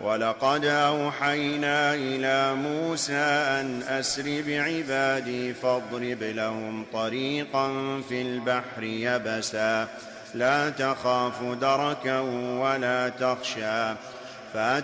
ولقد أوحينا إلى موسى أن أسر بعبادي فاضرب لهم طريقا في البحر يبسا لا تخاف دركا ولا تخشى